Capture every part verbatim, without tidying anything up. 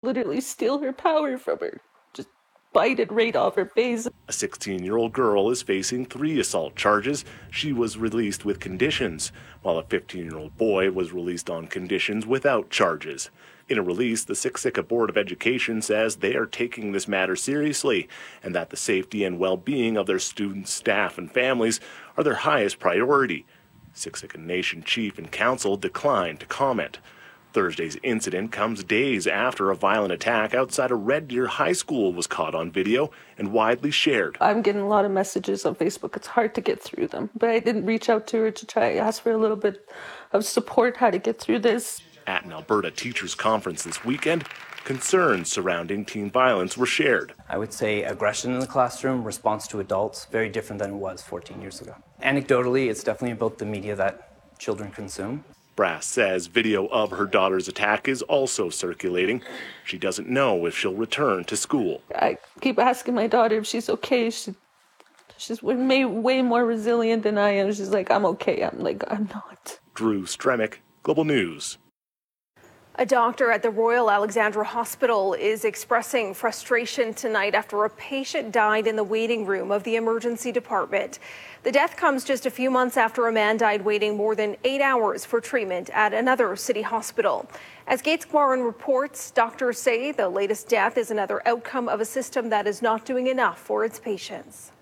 literally steal her power from her. Just bite it right off her face. A sixteen-year-old girl is facing three assault charges. She was released with conditions, while a fifteen-year-old boy was released on conditions without charges. In a release, the Siksika Board of Education says they are taking this matter seriously and that the safety and well-being of their students, staff, and families are their highest priority. Siksika Nation Chief and Council declined to comment. Thursday's incident comes days after a violent attack outside of Red Deer High School was caught on video and widely shared. I'm getting a lot of messages on Facebook. It's hard to get through them, but I didn't reach out to her to try ask for a little bit of support how to get through this. At an Alberta Teachers Conference this weekend, concerns surrounding teen violence were shared. I would say aggression in the classroom, response to adults, very different than it was fourteen years ago. Anecdotally, it's definitely about the media that children consume. Brass says video of her daughter's attack is also circulating. She doesn't know if she'll return to school. I keep asking my daughter if she's okay. She, she's way, way more resilient than I am. She's like, I'm okay. I'm like, I'm not. Drew Stremick, Global News. A doctor at the Royal Alexandra Hospital is expressing frustration tonight after a patient died in the waiting room of the emergency department. The death comes just a few months after a man died waiting more than eight hours for treatment at another city hospital. As Gates Guarin reports, doctors say the latest death is another outcome of a system that is not doing enough for its patients.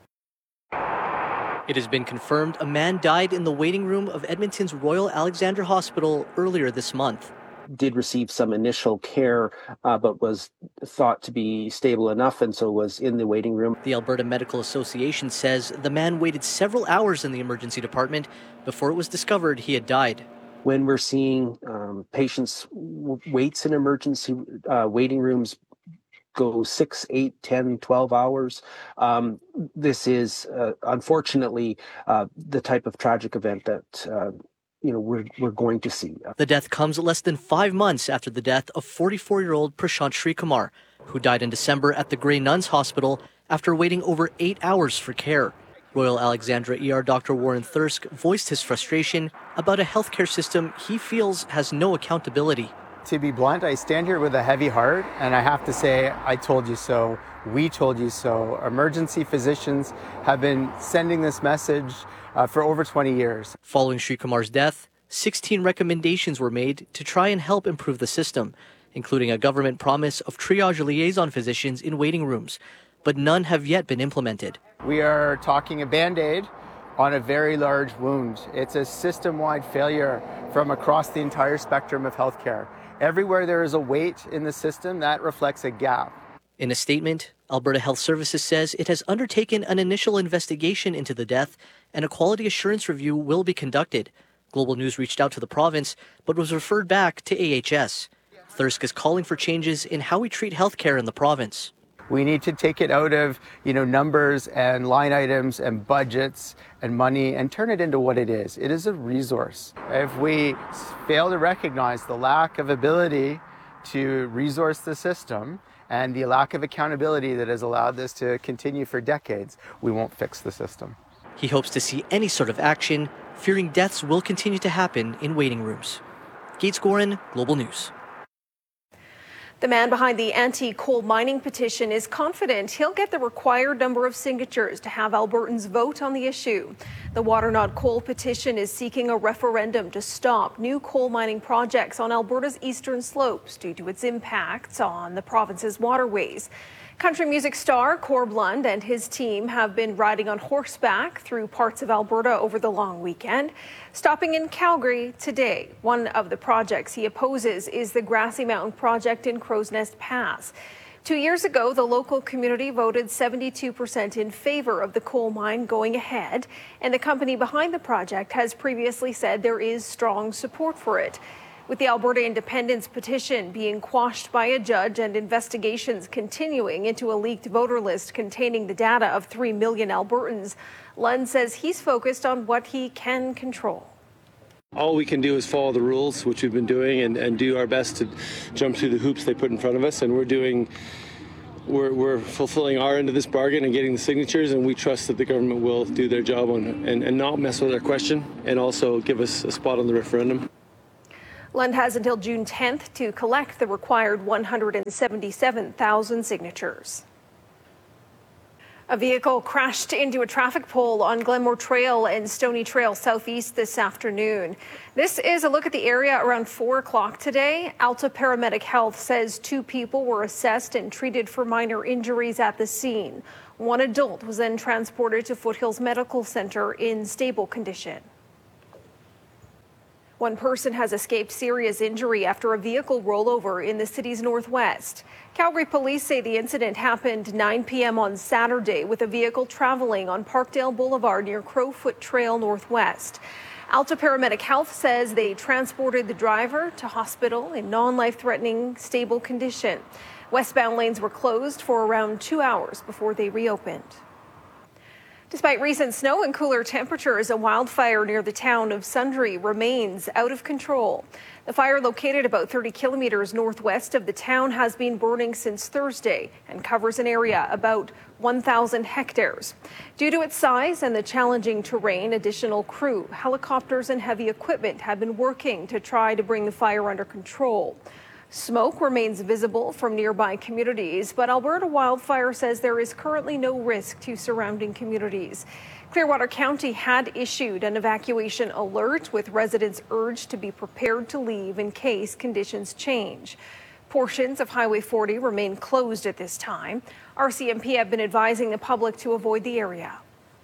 It has been confirmed a man died in the waiting room of Edmonton's Royal Alexandra Hospital earlier this month. Did receive some initial care, uh, but was thought to be stable enough and so was in the waiting room. The Alberta Medical Association says the man waited several hours in the emergency department before it was discovered he had died. When we're seeing um, patients' w- waits in emergency uh, waiting rooms go six, eight, ten, twelve hours, um, this is uh, unfortunately uh, the type of tragic event that uh, you know, we're, we're going to see. The death comes less than five months after the death of forty-four-year-old Prashant Srikumar, who died in December at the Grey Nuns Hospital after waiting over eight hours for care. Royal Alexandra E R Doctor Warren Thirsk voiced his frustration about a healthcare system he feels has no accountability. To be blunt, I stand here with a heavy heart, and I have to say, I told you so, we told you so. Emergency physicians have been sending this message uh, for over twenty years. Following Srikumar's death, sixteen recommendations were made to try and help improve the system, including a government promise of triage liaison physicians in waiting rooms, but none have yet been implemented. We are talking a Band-Aid on a very large wound. It's a system-wide failure from across the entire spectrum of healthcare. Everywhere there is a wait in the system, that reflects a gap. In a statement, Alberta Health Services says it has undertaken an initial investigation into the death and a quality assurance review will be conducted. Global News reached out to the province but was referred back to A H S. Thirsk is calling for changes in how we treat healthcare in the province. We need to take it out of, you know, numbers and line items and budgets and money and turn it into what it is. It is a resource. If we fail to recognize the lack of ability to resource the system and the lack of accountability that has allowed this to continue for decades, we won't fix the system. He hopes to see any sort of action, fearing deaths will continue to happen in waiting rooms. Gates Guarin, Global News. The man behind the anti-coal mining petition is confident he'll get the required number of signatures to have Albertans vote on the issue. The Water Not Coal petition is seeking a referendum to stop new coal mining projects on Alberta's eastern slopes due to its impacts on the province's waterways. Country music star Corb Lund and his team have been riding on horseback through parts of Alberta over the long weekend, stopping in Calgary today. One of the projects he opposes is the Grassy Mountain project in Crow's Nest Pass. Two years ago, the local community voted seventy-two percent in favor of the coal mine going ahead, and the company behind the project has previously said there is strong support for it. With the Alberta Independence petition being quashed by a judge and investigations continuing into a leaked voter list containing the data of three million Albertans, Lund says he's focused on what he can control. All we can do is follow the rules, which we've been doing, and, and do our best to jump through the hoops they put in front of us. And we're doing, we're, we're fulfilling our end of this bargain and getting the signatures, and we trust that the government will do their job on and, and not mess with our question and also give us a spot on the referendum. Lund has until June tenth to collect the required one hundred seventy-seven thousand signatures. A vehicle crashed into a traffic pole on Glenmore Trail and Stony Trail Southeast this afternoon. This is a look at the area around four o'clock today. Alta Paramedic Health says two people were assessed and treated for minor injuries at the scene. One adult was then transported to Foothills Medical Center in stable condition. One person has escaped serious injury after a vehicle rollover in the city's northwest. Calgary police say the incident happened nine p.m. on Saturday with a vehicle traveling on Parkdale Boulevard near Crowfoot Trail Northwest. Alta Paramedic Health says they transported the driver to hospital in non-life-threatening, stable condition. Westbound lanes were closed for around two hours before they reopened. Despite recent snow and cooler temperatures, a wildfire near the town of Sundre remains out of control. The fire, located about thirty kilometers northwest of the town, has been burning since Thursday and covers an area about one thousand hectares. Due to its size and the challenging terrain, additional crew, helicopters and heavy equipment have been working to try to bring the fire under control. Smoke remains visible from nearby communities, but Alberta Wildfire says there is currently no risk to surrounding communities. Clearwater County had issued an evacuation alert with residents urged to be prepared to leave in case conditions change. Portions of Highway forty remain closed at this time. R C M P have been advising the public to avoid the area.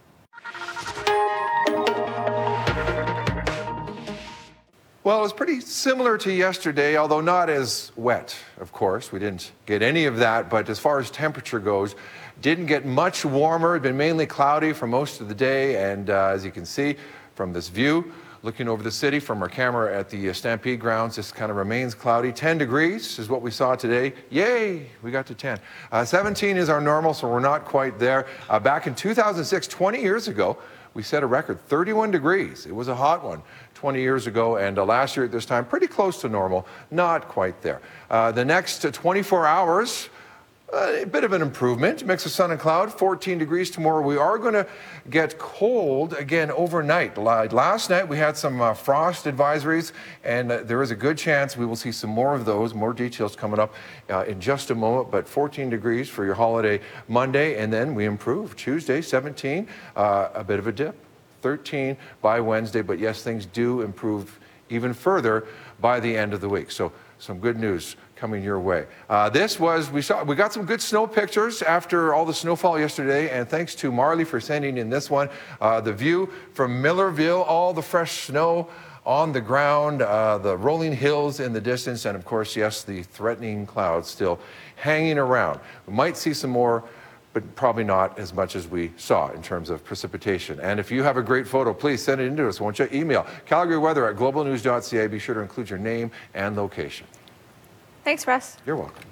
Well, it was pretty similar to yesterday, although not as wet, of course. We didn't get any of that, but as far as temperature goes, didn't get much warmer. It's been mainly cloudy for most of the day, and uh, as you can see from this view, looking over the city from our camera at the uh, Stampede grounds, this kind of remains cloudy. ten degrees is what we saw today. Yay, we got to ten. Uh, seventeen is our normal, so we're not quite there. Uh, back in two thousand six, twenty years ago, we set a record, thirty-one degrees. It was a hot one twenty years ago, and uh, last year at this time, pretty close to normal, not quite there. Uh, the next uh, twenty-four hours, uh, a bit of an improvement, mix of sun and cloud, fourteen degrees tomorrow. We are going to get cold again overnight. Last night we had some uh, frost advisories, and uh, there is a good chance we will see some more of those, more details coming up uh, in just a moment, but fourteen degrees for your holiday Monday, and then we improve. Tuesday, seventeen, uh, a bit of a dip. thirteen by Wednesday, but yes, things do improve even further by the end of the week. So some good news coming your way. Uh, this was, we saw, we got some good snow pictures after all the snowfall yesterday, and thanks to Marley for sending in this one. Uh, the view from Millerville, all the fresh snow on the ground, uh, the rolling hills in the distance, and of course, yes, the threatening clouds still hanging around. We might see some more, but probably not as much as we saw in terms of precipitation. And if you have a great photo, please send it in to us, won't you? Email Calgary Weather at global news dot c a. Be sure to include your name and location. Thanks, Russ. You're welcome.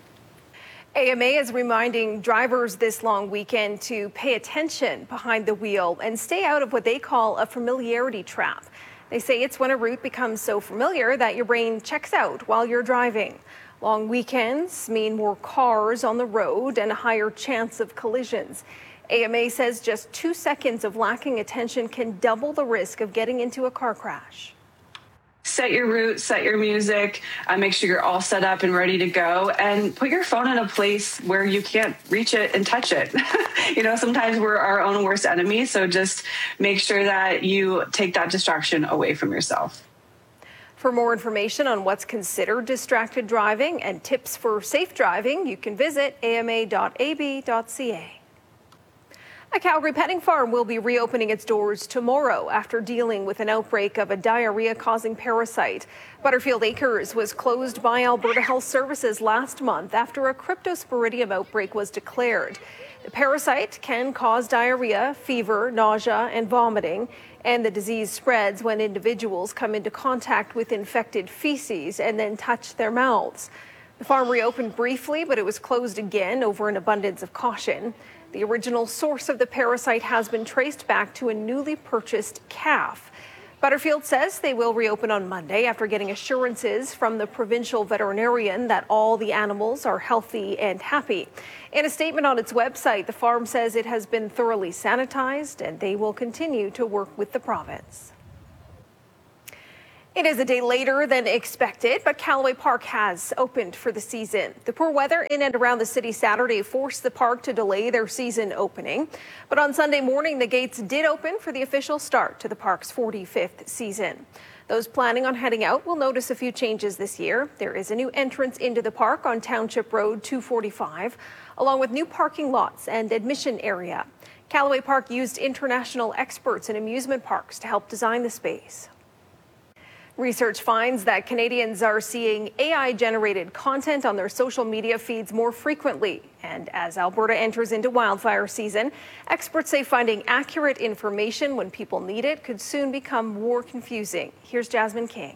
A M A is reminding drivers this long weekend to pay attention behind the wheel and stay out of what they call a familiarity trap. They say it's when a route becomes so familiar that your brain checks out while you're driving. Long weekends mean more cars on the road and a higher chance of collisions. A M A says just two seconds of lacking attention can double the risk of getting into a car crash. Set your route, set your music, uh, make sure you're all set up and ready to go, and put your phone in a place where you can't reach it and touch it. You know, sometimes we're our own worst enemy, so just make sure that you take that distraction away from yourself. For more information on what's considered distracted driving and tips for safe driving, you can visit a m a dot a b dot c a. A Calgary petting farm will be reopening its doors tomorrow after dealing with an outbreak of a diarrhea-causing parasite. Butterfield Acres was closed by Alberta Health Services last month after a cryptosporidium outbreak was declared. The parasite can cause diarrhea, fever, nausea, and vomiting, and the disease spreads when individuals come into contact with infected feces and then touch their mouths. The farm reopened briefly, but it was closed again over an abundance of caution. The original source of the parasite has been traced back to a newly purchased calf. Butterfield says they will reopen on Monday after getting assurances from the provincial veterinarian that all the animals are healthy and happy. In a statement on its website, the farm says it has been thoroughly sanitized and they will continue to work with the province. It is a day later than expected, but Callaway Park has opened for the season. The poor weather in and around the city Saturday forced the park to delay their season opening. But on Sunday morning, the gates did open for the official start to the park's forty-fifth season. Those planning on heading out will notice a few changes this year. There is a new entrance into the park on Township Road two forty-five, along with new parking lots and admission area. Callaway Park used international experts in amusement parks to help design the space. Research finds that Canadians are seeing A I-generated content on their social media feeds more frequently. And as Alberta enters into wildfire season, experts say finding accurate information when people need it could soon become more confusing. Here's Jasmine King.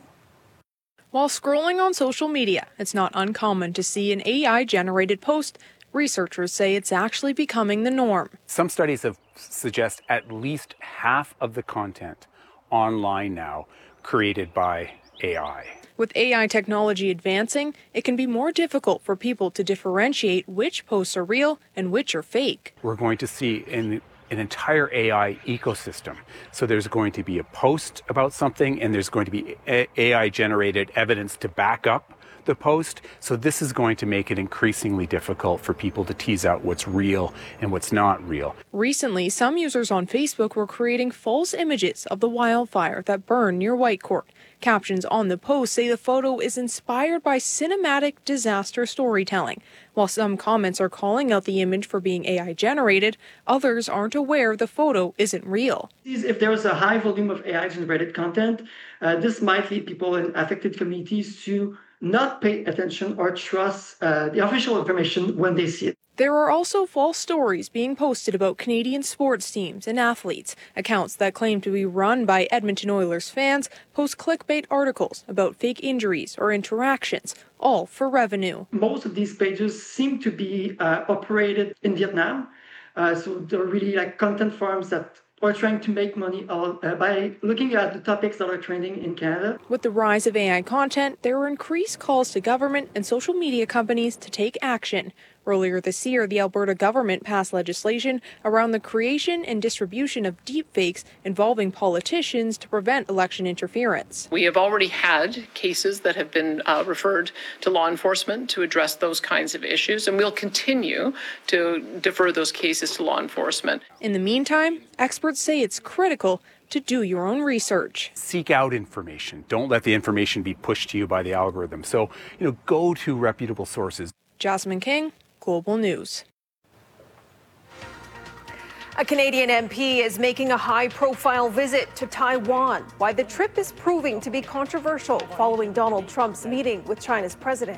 While scrolling on social media, it's not uncommon to see an A I-generated post. Researchers say it's actually becoming the norm. Some studies have suggest at least half of the content online now created by A I. With A I technology advancing, it can be more difficult for people to differentiate which posts are real and which are fake. We're going to see an, an entire A I ecosystem. So there's going to be a post about something, and there's going to be A I-generated evidence to back up the post. So this is going to make it increasingly difficult for people to tease out what's real and what's not real. Recently, some users on Facebook were creating false images of the wildfire that burned near Whitecourt. Captions on the post say the photo is inspired by cinematic disaster storytelling. While some comments are calling out the image for being A I-generated, others aren't aware the photo isn't real. If there is a high volume of A I-generated content, uh, this might lead people in affected communities to not pay attention or trust uh, the official information when they see it. There are also false stories being posted about Canadian sports teams and athletes. Accounts that claim to be run by Edmonton Oilers fans post clickbait articles about fake injuries or interactions, all for revenue. Most of these pages seem to be uh, operated in Vietnam. Uh, so they're really like content farms that are trying to make money uh, by looking at the topics that are trending in Canada. With the rise of A I content, there were increased calls to government and social media companies to take action. Earlier this year, the Alberta government passed legislation around the creation and distribution of deepfakes involving politicians to prevent election interference. We have already had cases that have been uh, referred to law enforcement to address those kinds of issues, and we'll continue to defer those cases to law enforcement. In the meantime, experts say it's critical to do your own research. Seek out information. Don't let the information be pushed to you by the algorithm. So, you know, go to reputable sources. Jasmine King, Global News. A Canadian M P is making a high-profile visit to Taiwan. Why the trip is proving to be controversial following Donald Trump's meeting with China's president.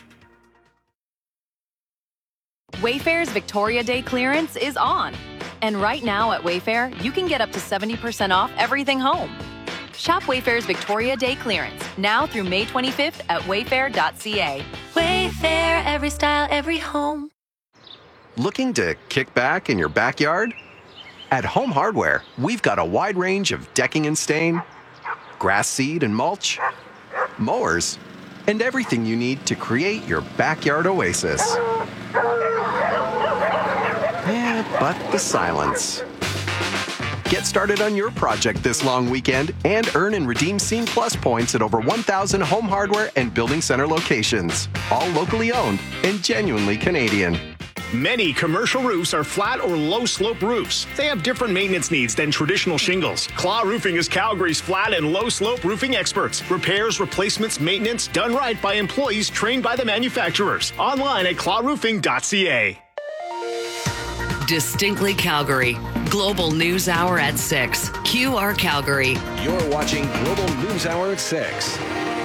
Wayfair's Victoria Day clearance is on. And right now at Wayfair, you can get up to seventy percent off everything home. Shop Wayfair's Victoria Day clearance now through May twenty-fifth at wayfair dot c a. Wayfair, every style, every home. Looking to kick back in your backyard? At Home Hardware, we've got a wide range of decking and stain, grass seed and mulch, mowers, and everything you need to create your backyard oasis. Yeah, but the silence. Get started on your project this long weekend and earn and redeem Scene Plus points at over one thousand Home Hardware and Building Center locations, all locally owned and genuinely Canadian. Many commercial roofs are flat or low-slope roofs. They have different maintenance needs than traditional shingles. Claw Roofing is Calgary's flat and low-slope roofing experts. Repairs, replacements, maintenance, done right by employees trained by the manufacturers. Online at claw roofing dot c a. Distinctly Calgary. Global News Hour at six. Q R Calgary. You're watching Global News Hour at six.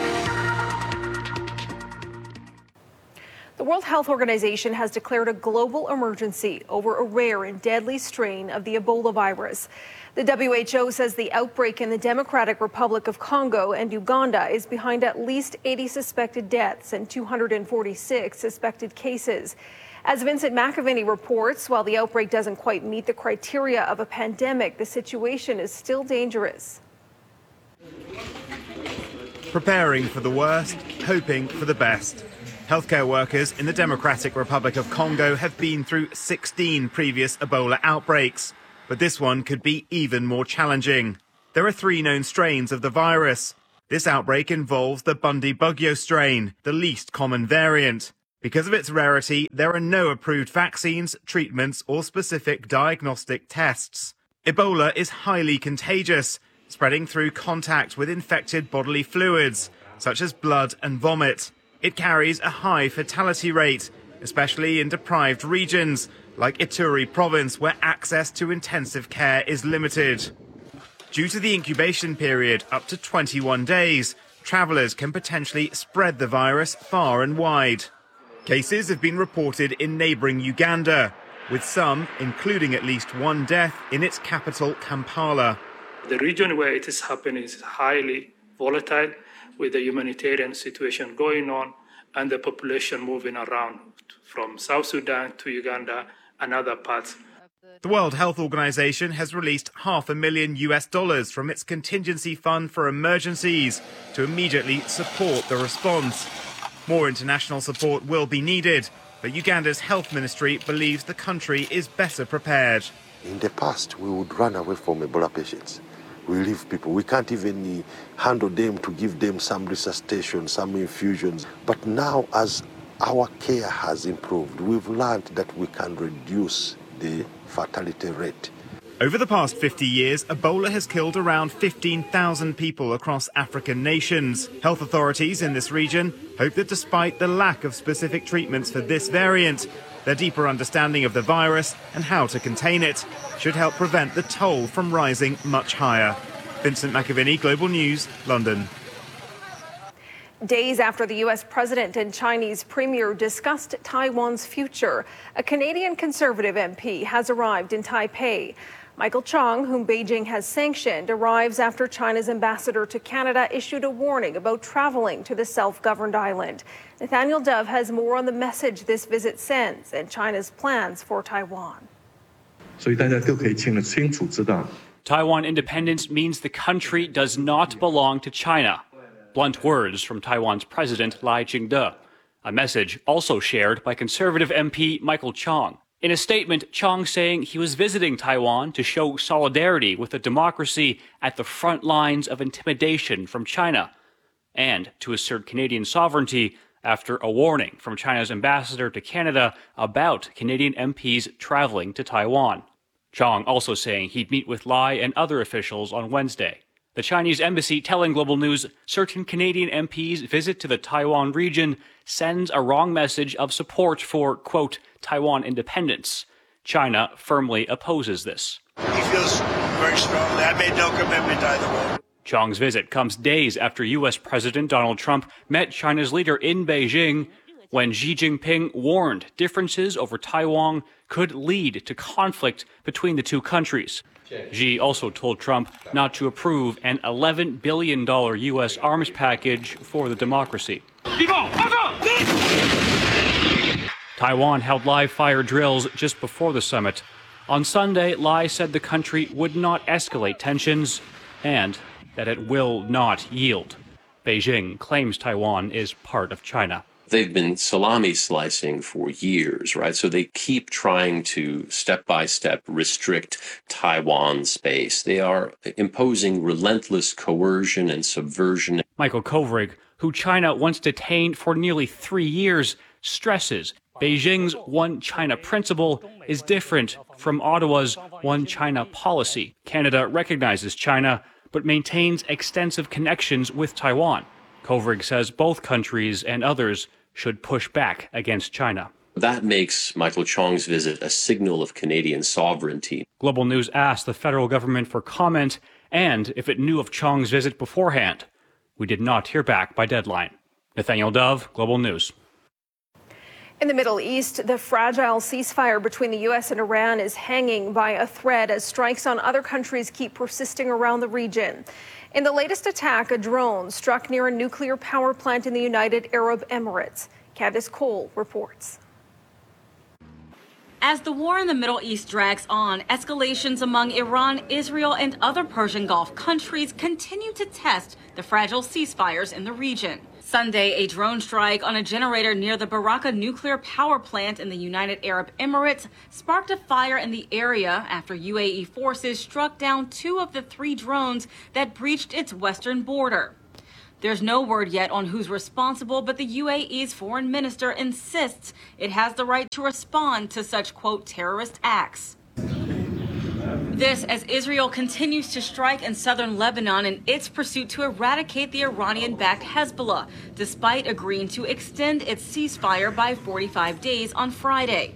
The World Health Organization has declared a global emergency over a rare and deadly strain of the Ebola virus. The W H O says the outbreak in the Democratic Republic of Congo and Uganda is behind at least eighty suspected deaths and two hundred forty-six suspected cases. As Vincent McAvaney reports, while the outbreak doesn't quite meet the criteria of a pandemic, the situation is still dangerous. Preparing for the worst, hoping for the best. Healthcare workers in the Democratic Republic of Congo have been through sixteen previous Ebola outbreaks, but this one could be even more challenging. There are three known strains of the virus. This outbreak involves the Bundibugyo strain, the least common variant. Because of its rarity, there are no approved vaccines, treatments, or specific diagnostic tests. Ebola is highly contagious, spreading through contact with infected bodily fluids, such as blood and vomit. It carries a high fatality rate, especially in deprived regions, like Ituri province, where access to intensive care is limited. Due to the incubation period, up to twenty-one days, travellers can potentially spread the virus far and wide. Cases have been reported in neighbouring Uganda, with some, including at least one death in its capital, Kampala. The region where it is happening is highly volatile, with the humanitarian situation going on and the population moving around from South Sudan to Uganda and other parts. The World Health Organization has released half a million U S dollars from its contingency fund for emergencies to immediately support the response. More international support will be needed, but Uganda's health ministry believes the country is better prepared. In the past, we would run away from Ebola patients. We leave people. We can't even handle them to give them some resuscitation, some infusions. But now, as our care has improved, we've learned that we can reduce the fatality rate. Over the past fifty years, Ebola has killed around fifteen thousand people across African nations. Health authorities in this region hope that despite the lack of specific treatments for this variant, their deeper understanding of the virus and how to contain it should help prevent the toll from rising much higher. Vincent McAviney, Global News, London. Days after the U S president and Chinese premier discussed Taiwan's future, a Canadian Conservative M P has arrived in Taipei. Michael Chong, whom Beijing has sanctioned, arrives after China's ambassador to Canada issued a warning about traveling to the self-governed island. Nathaniel Dove has more on the message this visit sends and China's plans for Taiwan. Taiwan independence means the country does not belong to China. Blunt words from Taiwan's president Lai Ching-te, a message also shared by Conservative M P Michael Chong. In a statement, Chong saying he was visiting Taiwan to show solidarity with a democracy at the front lines of intimidation from China, and to assert Canadian sovereignty after a warning from China's ambassador to Canada about Canadian M Ps traveling to Taiwan. Chong also saying he'd meet with Lai and other officials on Wednesday. The Chinese embassy telling Global News certain Canadian M Ps' visit to the Taiwan region sends a wrong message of support for, quote, Taiwan independence. China firmly opposes this. He feels very strongly. I made no commitment either way. Chong's visit comes days after U S President Donald Trump met China's leader in Beijing when Xi Jinping warned differences over Taiwan could lead to conflict between the two countries. Xi also told Trump not to approve an eleven billion dollars U S arms package for the democracy. Taiwan held live fire drills just before the summit. On Sunday, Lai said the country would not escalate tensions and that it will not yield. Beijing claims Taiwan is part of China. They've been salami slicing for years, right? So they keep trying to step by step restrict Taiwan's space. They are imposing relentless coercion and subversion. Michael Kovrig, who China once detained for nearly three years, stresses Beijing's One China principle is different from Ottawa's One China policy. Canada recognizes China, but maintains extensive connections with Taiwan. Kovrig says both countries and others should push back against China. That makes Michael Chong's visit a signal of Canadian sovereignty. Global News asked the federal government for comment and if it knew of Chong's visit beforehand. We did not hear back by deadline. Nathaniel Dove, Global News. In the Middle East, the fragile ceasefire between the U S and Iran is hanging by a thread as strikes on other countries keep persisting around the region. In the latest attack, a drone struck near a nuclear power plant in the United Arab Emirates. Candice Cole reports. As the war in the Middle East drags on, escalations among Iran, Israel, and other Persian Gulf countries continue to test the fragile ceasefires in the region. Sunday, a drone strike on a generator near the Barakah nuclear power plant in the United Arab Emirates sparked a fire in the area after U A E forces struck down two of the three drones that breached its western border. There's no word yet on who's responsible, but the U A E's foreign minister insists it has the right to respond to such, quote, terrorist acts. This as Israel continues to strike in southern Lebanon in its pursuit to eradicate the Iranian-backed Hezbollah, despite agreeing to extend its ceasefire by forty-five days on Friday.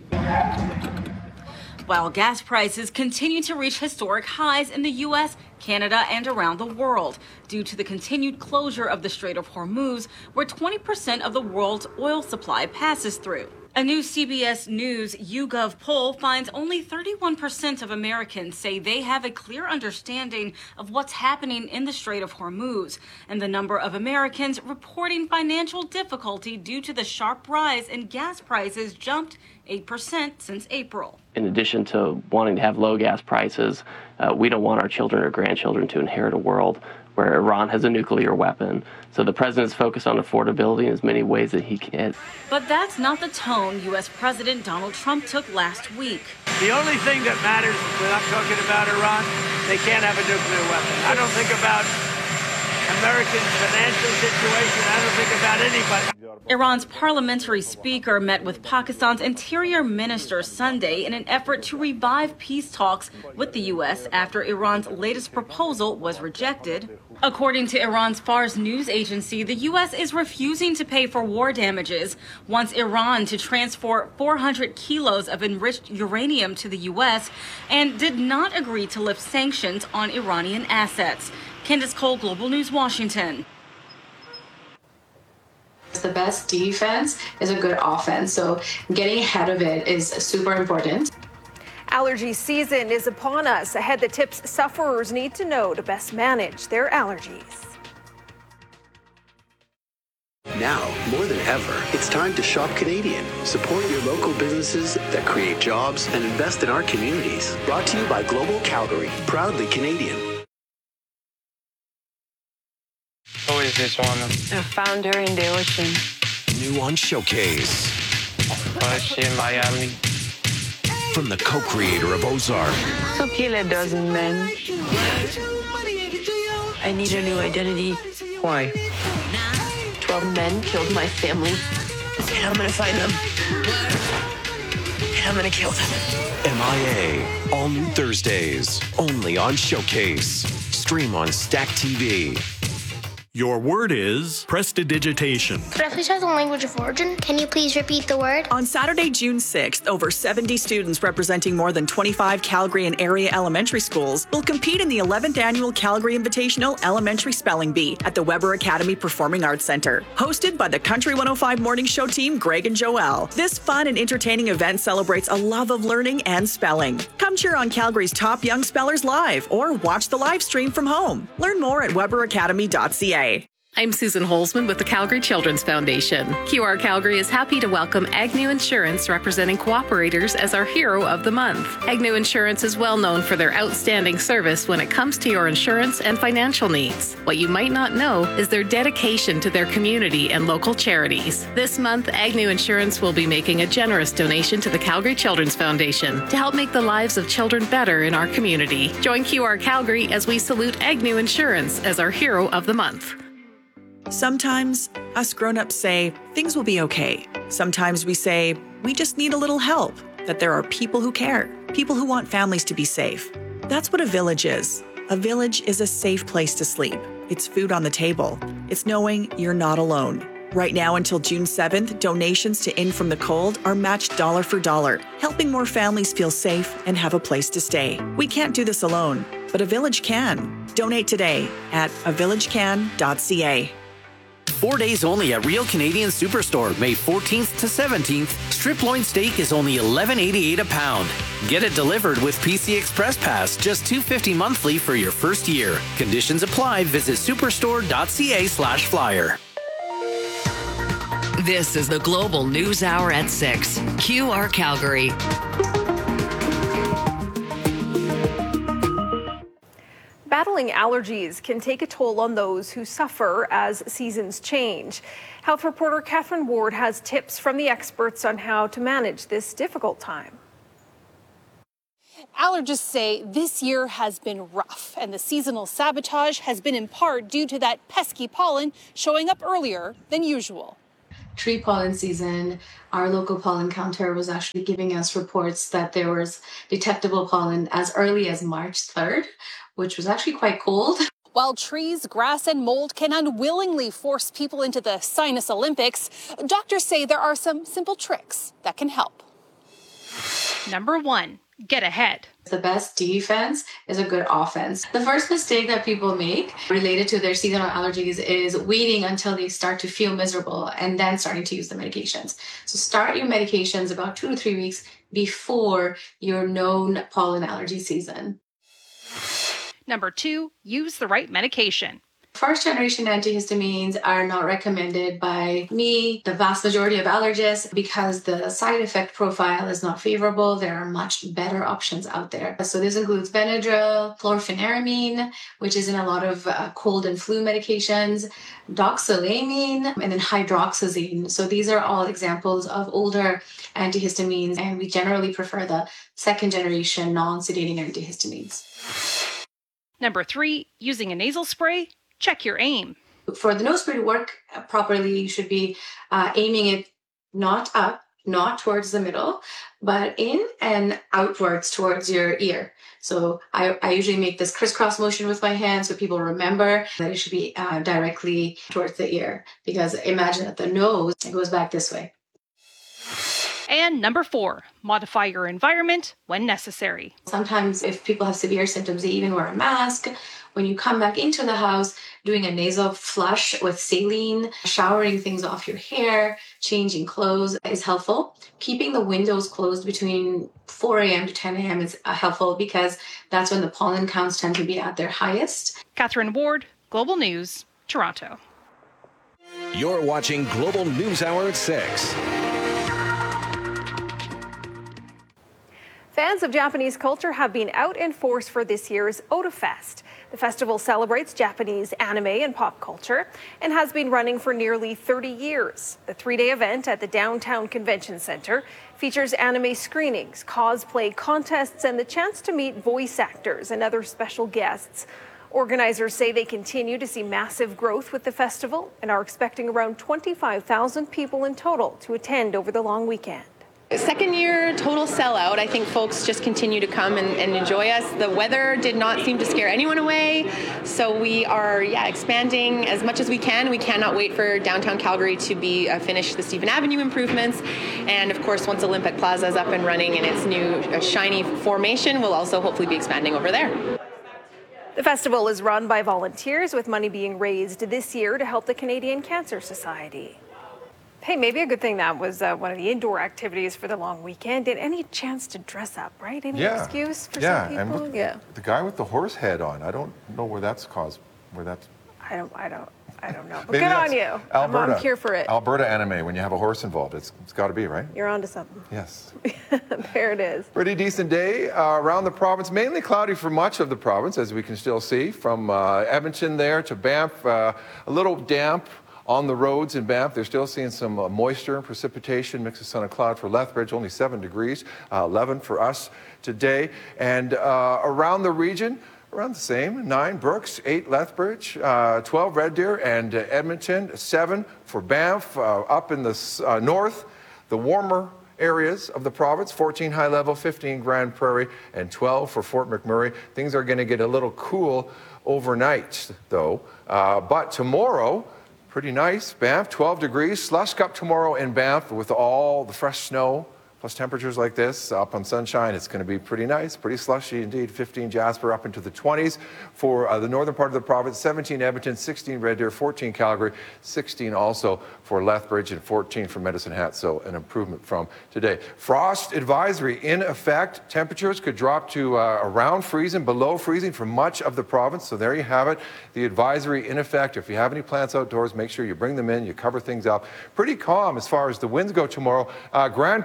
While gas prices continue to reach historic highs in the U S, Canada, and around the world due to the continued closure of the Strait of Hormuz, where twenty percent of the world's oil supply passes through. A new C B S News YouGov poll finds only thirty-one percent of Americans say they have a clear understanding of what's happening in the Strait of Hormuz, and the number of Americans reporting financial difficulty due to the sharp rise in gas prices jumped eight percent since April. In addition to wanting to have low gas prices, uh, we don't want our children or grandchildren to inherit a world where Iran has a nuclear weapon. So the president's focused on affordability in as many ways that he can. But that's not the tone U S President Donald Trump took last week. The only thing that matters when I'm talking about Iran, they can't have a nuclear weapon. I don't think about American financial situation. I don't think about anybody. Iran's parliamentary speaker met with Pakistan's interior minister Sunday in an effort to revive peace talks with the U S after Iran's latest proposal was rejected. According to Iran's Fars news agency, the U S is refusing to pay for war damages, wants Iran to transfer four hundred kilos of enriched uranium to the U S, and did not agree to lift sanctions on Iranian assets. Candace Cole, Global News, Washington. The best defense is a good offense, so getting ahead of it is super important. Allergy season is upon us. Ahead, the tips sufferers need to know to best manage their allergies. Now, more than ever, it's time to shop Canadian. Support your local businesses that create jobs and invest in our communities. Brought to you by Global Calgary, proudly Canadian. Who is this one? A founder in the ocean. New on Showcase. Why is she in Miami? From the co-creator of Ozark. So kill a dozen men. I need a new identity. Why? Twelve men killed my family. And I'm gonna find them. And I'm gonna kill them. M I A. All new Thursdays. Only on Showcase. Stream on Stack T V. Your word is prestidigitation. Could I please have the language of origin? Can you please repeat the word? On Saturday, June sixth, over seventy students representing more than twenty-five Calgary and area elementary schools will compete in the eleventh Annual Calgary Invitational Elementary Spelling Bee at the Weber Academy Performing Arts Center. Hosted by the Country one oh five Morning Show team, Greg and Joelle. This fun and entertaining event celebrates a love of learning and spelling. Come cheer on Calgary's top young spellers live or watch the live stream from home. Learn more at weber academy dot c a. I'm Susan Holzman with the Calgary Children's Foundation. Q R Calgary is happy to welcome Agnew Insurance, representing cooperators, as our Hero of the Month. Agnew Insurance is well known for their outstanding service when it comes to your insurance and financial needs. What you might not know is their dedication to their community and local charities. This month, Agnew Insurance will be making a generous donation to the Calgary Children's Foundation to help make the lives of children better in our community. Join Q R Calgary as we salute Agnew Insurance as our Hero of the Month. Sometimes us grown-ups say things will be okay. Sometimes we say we just need a little help, that there are people who care, people who want families to be safe. That's what a village is. A village is a safe place to sleep. It's food on the table. It's knowing you're not alone. Right now until June seventh, donations to In From the Cold are matched dollar for dollar, helping more families feel safe and have a place to stay. We can't do this alone, but a village can. Donate today at a village can dot c a. Four days only at Real Canadian Superstore, May fourteenth to seventeenth. Strip loin steak is only eleven eighty-eight a pound. Get it delivered with P C Express Pass, just two fifty monthly for your first year. Conditions apply. Visit superstore dot c a slash flyer. This is the Global News Hour at six. Q R Calgary. Battling allergies can take a toll on those who suffer as seasons change. Health reporter Catherine Ward has tips from the experts on how to manage this difficult time. Allergists say this year has been rough, and the seasonal sabotage has been in part due to that pesky pollen showing up earlier than usual. Tree pollen season, our local pollen counter was actually giving us reports that there was detectable pollen as early as March third, which was actually quite cold. While trees, grass, and mold can unwillingly force people into the sinus Olympics, doctors say there are some simple tricks that can help. Number one, get ahead. The best defense is a good offense. The first mistake that people make related to their seasonal allergies is waiting until they start to feel miserable and then starting to use the medications. So start your medications about two to three weeks before your known pollen allergy season. Number two, use the right medication. First generation antihistamines are not recommended by me, the vast majority of allergists, because the side effect profile is not favorable. There are much better options out there. So this includes Benadryl, chlorpheniramine, which is in a lot of uh, cold and flu medications, doxylamine, and then hydroxyzine. So these are all examples of older antihistamines, and we generally prefer the second generation non-sedating antihistamines. Number three, using a nasal spray, check your aim. For the nose spray to work properly, you should be uh, aiming it not up, not towards the middle, but in and outwards towards your ear. So I, I usually make this crisscross motion with my hand so people remember that it should be uh, directly towards the ear, because imagine that the nose it goes back this way. And number four, modify your environment when necessary. Sometimes if people have severe symptoms, they even wear a mask. When you come back into the house, doing a nasal flush with saline, showering things off your hair, changing clothes is helpful. Keeping the windows closed between four a.m. to ten a.m. is helpful because that's when the pollen counts tend to be at their highest. Catherine Ward, Global News, Toronto. You're watching Global News Hour at six. Fans of Japanese culture have been out in force for this year's Otafest. The festival celebrates Japanese anime and pop culture and has been running for nearly thirty years. The three-day event at the Downtown Convention Center features anime screenings, cosplay contests, and the chance to meet voice actors and other special guests. Organizers say they continue to see massive growth with the festival and are expecting around twenty-five thousand people in total to attend over the long weekend. Second year, total sellout. I think folks just continue to come and, and enjoy us. The weather did not seem to scare anyone away. So we are, yeah, expanding as much as we can. We cannot wait for downtown Calgary to be uh, finished the Stephen Avenue improvements. And of course, once Olympic Plaza is up and running in its new uh, shiny formation, we'll also hopefully be expanding over there. The festival is run by volunteers with money being raised this year to help the Canadian Cancer Society. Hey, maybe a good thing that was uh, one of the indoor activities for the long weekend. Did any chance to dress up, right? Any yeah. excuse for yeah. some people? And with yeah. The guy with the horse head on. I don't know where that's caused. Where that's. I don't. I don't. I don't know. But good on you. Alberta. I'm here for it. Alberta anime. When you have a horse involved, it's it's got to be right. You're onto something. Yes. There it is. Pretty decent day uh, around the province. Mainly cloudy for much of the province, as we can still see from uh, Edmonton there to Banff. Uh, a little damp. On the roads in Banff, they're still seeing some uh, moisture and precipitation, mixed with sun and cloud for Lethbridge, only seven degrees, uh, eleven for us today. And uh, around the region, around the same, nine Brooks, eight Lethbridge, uh, twelve Red Deer, and uh, Edmonton, seven for Banff. Uh, up in the uh, north, the warmer areas of the province, fourteen high level, fifteen Grand Prairie, and twelve for Fort McMurray. Things are going to get a little cool overnight, though. Uh, but tomorrow, pretty nice. Banff, twelve degrees. Slush cup tomorrow in Banff with all the fresh snow, plus temperatures like this. Up on Sunshine, it's going to be pretty nice, pretty slushy indeed. fifteen Jasper, up into the twenties. For uh, the northern part of the province, seventeen Edmonton, sixteen Red Deer, fourteen Calgary, sixteen also for Lethbridge, and fourteen for Medicine Hat, so an improvement from today. Frost advisory in effect. Temperatures could drop to uh, around freezing, below freezing for much of the province, so there you have it. The advisory in effect. If you have any plants outdoors, make sure you bring them in, you cover things up. Pretty calm as far as the winds go tomorrow. Uh, Grand Prairie, you could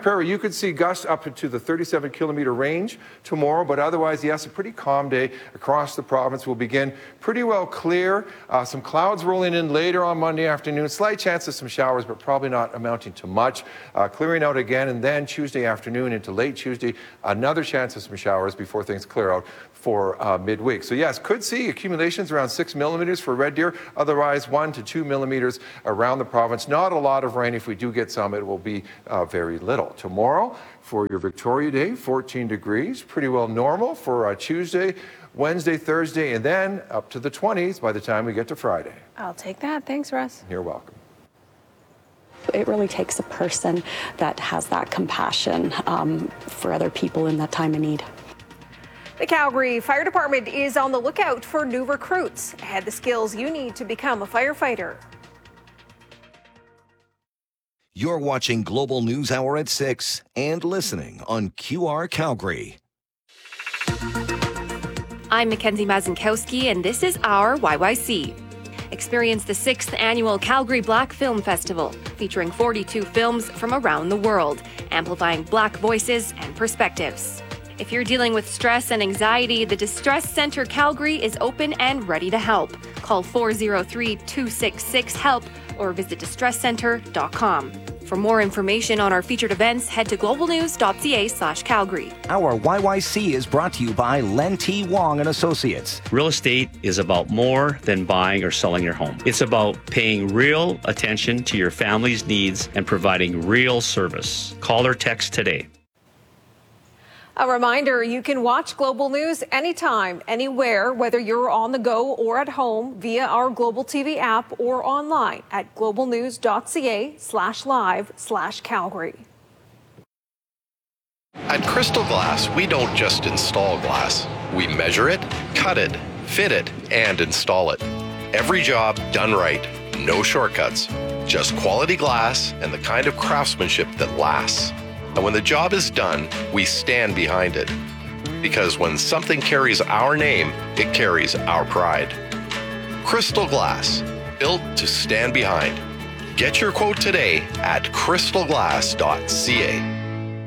could see gusts up to the thirty-seven kilometer range tomorrow, but otherwise, yes, a pretty calm day across the province. Will begin pretty well clear. Uh, some clouds rolling in later on Monday afternoon. Slight chance of some showers, but probably not amounting to much. Uh, clearing out again, and then Tuesday afternoon into late Tuesday, another chance of some showers before things clear out for uh, midweek. So yes, could see accumulations around six millimeters for Red Deer, otherwise one to two millimeters around the province. Not a lot of rain. If we do get some, it will be uh, very little. Tomorrow, for your Victoria Day, fourteen degrees, pretty well normal for uh, Tuesday, Wednesday, Thursday, and then up to the twenties by the time we get to Friday. I'll take that. Thanks, Russ. You're welcome. It really takes a person that has that compassion um, for other people in that time of need. The Calgary Fire Department is on the lookout for new recruits. Add the skills you need to become a firefighter. You're watching Global News Hour at six and listening on Q R Calgary. I'm Mackenzie Mazinkowski, and this is our Y Y C. Experience the sixth annual Calgary Black Film Festival, featuring forty-two films from around the world, amplifying Black voices and perspectives. If you're dealing with stress and anxiety, the Distress Center Calgary is open and ready to help. Call four oh three, two six six, HELP or visit distress center dot com. For more information on our featured events, head to globalnews.ca slash Calgary. Our Y Y C is brought to you by Len T. Wong and Associates. Real estate is about more than buying or selling your home. It's about paying real attention to your family's needs and providing real service. Call or text today. A reminder, you can watch Global News anytime, anywhere, whether you're on the go or at home via our Global T V app or online at globalnews.ca slash live slash Calgary. At Crystal Glass, we don't just install glass. We measure it, cut it, fit it, and install it. Every job done right. No shortcuts. Just quality glass and the kind of craftsmanship that lasts. And when the job is done, we stand behind it. Because when something carries our name, it carries our pride. Crystal Glass, built to stand behind. Get your quote today at crystal glass dot c a.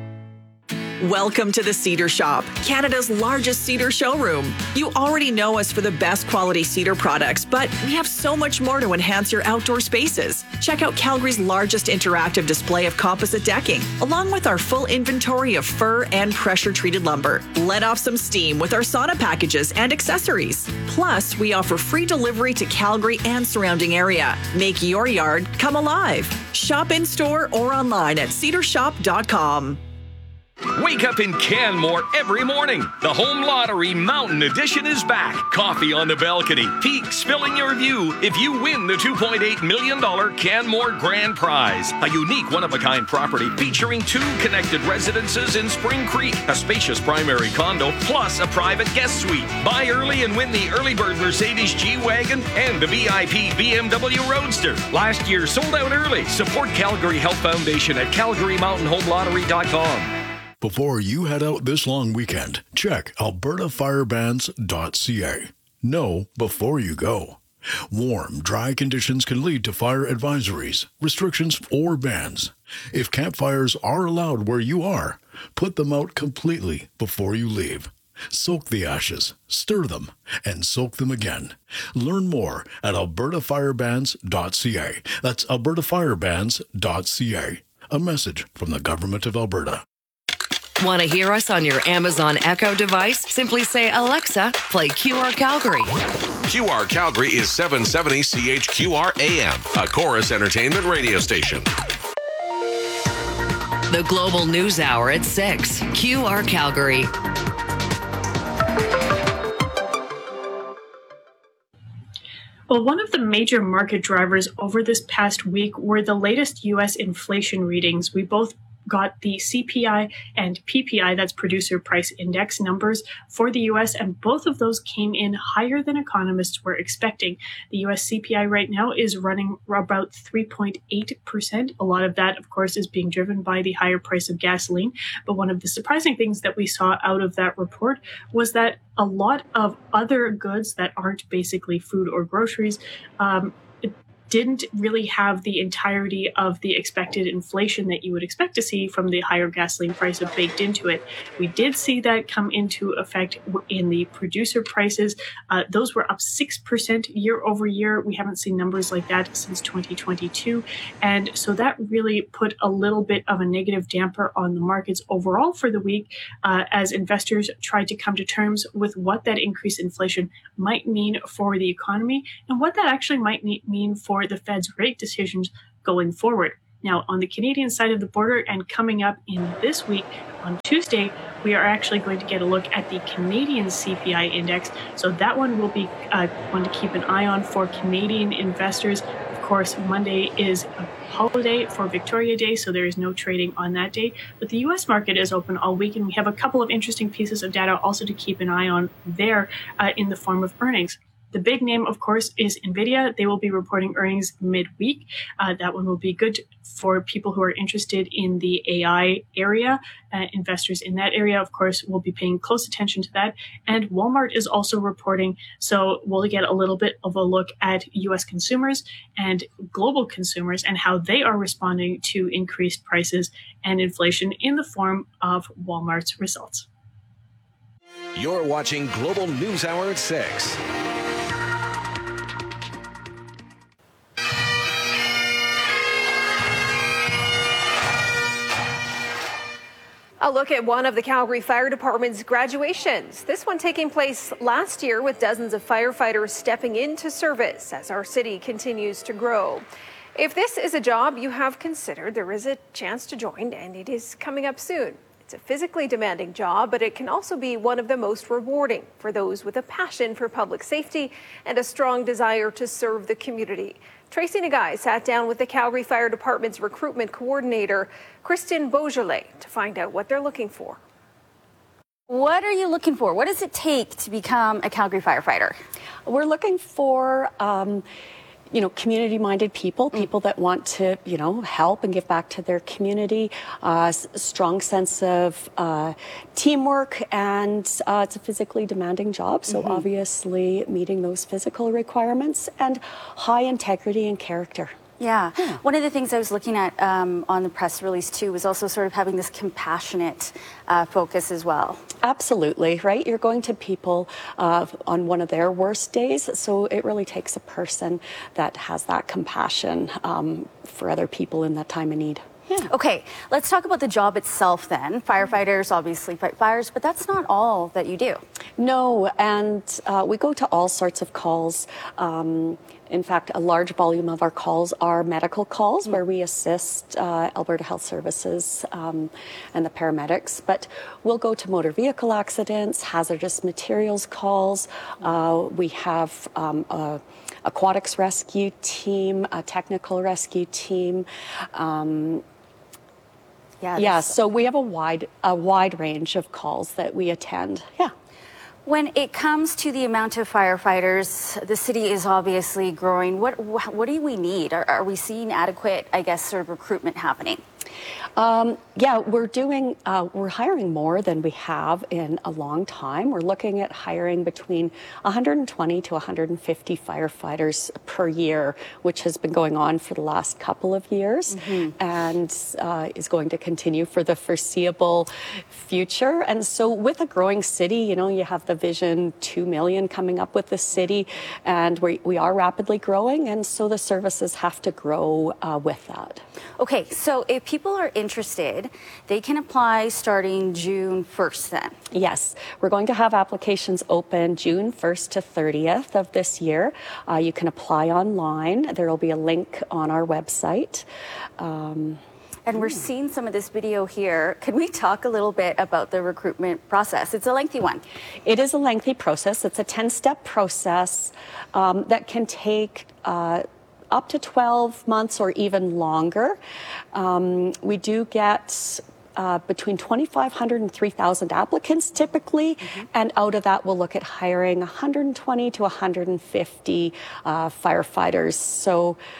Welcome to the Cedar Shop, Canada's largest cedar showroom. You already know us for the best quality cedar products, but we have so much more to enhance your outdoor spaces. Check out Calgary's largest interactive display of composite decking, along with our full inventory of fir and pressure-treated lumber. Let off some steam with our sauna packages and accessories. Plus, we offer free delivery to Calgary and surrounding area. Make your yard come alive. Shop in-store or online at cedar shop dot com. Wake up in Canmore every morning. The Home Lottery Mountain Edition is back. Coffee on the balcony, peaks filling your view if you win the two point eight million dollars Canmore Grand Prize. A unique one-of-a-kind property featuring two connected residences in Spring Creek, a spacious primary condo, plus a private guest suite. Buy early and win the early bird Mercedes G-Wagon and the V I P B M W Roadster. Last year sold out early. Support Calgary Health Foundation at calgary mountain home lottery dot com. Before you head out this long weekend, check alberta fire bans dot c a. Know before you go. Warm, dry conditions can lead to fire advisories, restrictions, or bans. If campfires are allowed where you are, put them out completely before you leave. Soak the ashes, stir them, and soak them again. Learn more at alberta fire bans dot c a. That's alberta fire bans dot c a. A message from the Government of Alberta. Want to hear us on your Amazon Echo device? Simply say, Alexa, play Q R Calgary. Q R Calgary is seven seventy C H Q R A M, a Chorus Entertainment radio station. The Global News Hour at six. Q R Calgary. Well, one of the major market drivers over this past week were the latest U S inflation readings. We both got the C P I and P P I, that's Producer Price Index numbers for the U S, and both of those came in higher than economists were expecting. The U S C P I right now is running about three point eight percent. A lot of that, of course, is being driven by the higher price of gasoline. But one of the surprising things that we saw out of that report was that a lot of other goods that aren't basically food or groceries, um, didn't really have the entirety of the expected inflation that you would expect to see from the higher gasoline price baked into it. We did see that come into effect in the producer prices. Uh, those were up six percent year over year. We haven't seen numbers like that since twenty twenty-two. And so that really put a little bit of a negative damper on the markets overall for the week, uh, as investors tried to come to terms with what that increased inflation might mean for the economy and what that actually might mean for the Fed's rate decisions going forward. Now, on the Canadian side of the border and coming up in this week, on Tuesday, we are actually going to get a look at the Canadian C P I index. So that one will be uh, one to keep an eye on for Canadian investors. Of course, Monday is a holiday for Victoria Day, so there is no trading on that day. But the U S market is open all week, and we have a couple of interesting pieces of data also to keep an eye on there uh, in the form of earnings. The big name, of course, is NVIDIA. They will be reporting earnings midweek. Uh, that one will be good for people who are interested in the A I area. Uh, investors in that area, of course, will be paying close attention to that. And Walmart is also reporting, so we'll get a little bit of a look at U S consumers and global consumers and how they are responding to increased prices and inflation in the form of Walmart's results. You're watching Global News Hour at six. A look at one of the Calgary Fire Department's graduations. This one taking place last year with dozens of firefighters stepping into service as our city continues to grow. If this is a job you have considered, there is a chance to join, and it is coming up soon. It's a physically demanding job, but it can also be one of the most rewarding for those with a passion for public safety and a strong desire to serve the community. Tracy Nagai sat down with the Calgary Fire Department's recruitment coordinator, Kristen Beaujolais, to find out what they're looking for. What are you looking for? What does it take to become a Calgary firefighter? We're looking for um, you know, community-minded people, people that want to, you know, help and give back to their community, uh, strong sense of uh, teamwork, and uh, it's a physically demanding job, so mm-hmm. obviously meeting those physical requirements and high integrity and character. Yeah. yeah. One of the things I was looking at um, on the press release, too, was also sort of having this compassionate uh, focus as well. Absolutely, right? You're going to people uh, on one of their worst days, so it really takes a person that has that compassion um, for other people in that time of need. Yeah. Okay, let's talk about the job itself then. Firefighters obviously fight fires, but that's not all that you do. No, and uh, we go to all sorts of calls. Um, in fact, a large volume of our calls are medical calls mm-hmm. where we assist uh, Alberta Health Services um, and the paramedics. But we'll go to motor vehicle accidents, hazardous materials calls. Uh, we have um, a aquatics rescue team, a technical rescue team. Um, Yeah, yeah, so we have a wide a wide range of calls that we attend. Yeah. When it comes to the amount of firefighters, the city is obviously growing. What what do we need? Are, are we seeing adequate, I guess, sort of recruitment happening? Um, yeah, we're doing, uh, we're hiring more than we have in a long time. We're looking at hiring between one hundred twenty to one hundred fifty firefighters per year, which has been going on for the last couple of years mm-hmm. and uh, is going to continue for the foreseeable future. And so with a growing city, you know, you have the Vision two million coming up with the city, and we, we are rapidly growing, and so the services have to grow uh, with that. Okay, so if people are interested, they can apply starting June first then? Yes, we're going to have applications open June first to thirtieth of this year. Uh, you can apply online. There will be a link on our website. Um, and we're seeing some of this video here. Can we talk a little bit about the recruitment process? It's a lengthy one. It is a lengthy process. It's a ten-step process um, that can take uh, up to twelve months or even longer. Um, we do get uh, between twenty-five hundred and three thousand applicants typically, mm-hmm. and out of that we'll look at hiring one hundred twenty to one hundred fifty uh, firefighters. So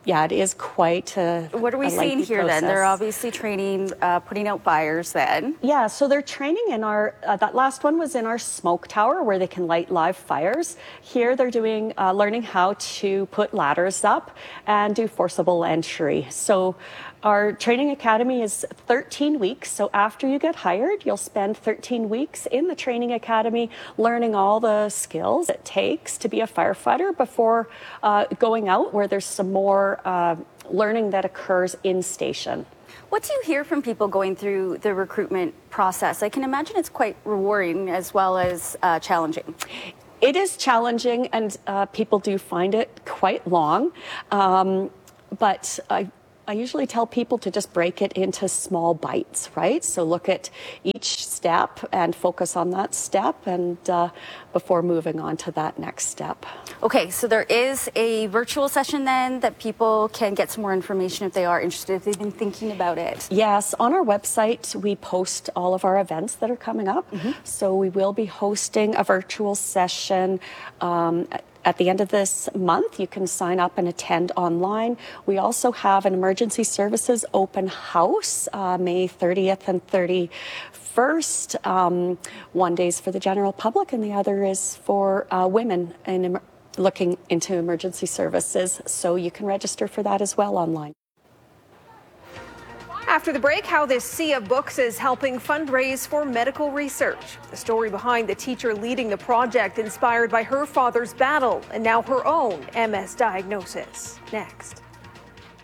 yeah, it is quite a What are we a seeing lengthy here then? They're process. obviously training, uh, putting out fires then. Yeah, so they're training in our, uh, that last one was in our smoke tower where they can light live fires. Here they're doing, uh, learning how to put ladders up and do forcible entry. So our training academy is thirteen weeks. So after you get hired, you'll spend thirteen weeks in the training academy learning all the skills it takes to be a firefighter before uh, going out, where there's some more uh, learning that occurs in station. What do you hear from people going through the recruitment process? I can imagine it's quite rewarding as well as uh, challenging. It is challenging, and uh, people do find it quite long. Um, but I I usually tell people to just break it into small bites, right? So look at each step and focus on that step, and uh, before moving on to that next step. Okay, so there is a virtual session then that people can get some more information if they are interested, if they've been thinking about it. Yes, on our website, we post all of our events that are coming up. Mm-hmm. So we will be hosting a virtual session um, at the end of this month. You can sign up and attend online. We also have an emergency services open house, uh, May thirtieth and thirty-first. Um, one day is for the general public and the other is for uh, women in em- looking into emergency services. So you can register for that as well online. After the break, how this sea of books is helping fundraise for medical research. The story behind the teacher leading the project inspired by her father's battle and now her own M S diagnosis. Next.